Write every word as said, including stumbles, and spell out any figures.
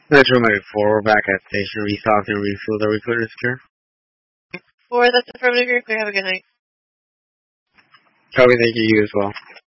Metro ninety-four, we're back at station. Restocked and refilled. Are we clear to secure? Four, that's affirmative. You're clear. Have a good night. Copy, thank you, you as well.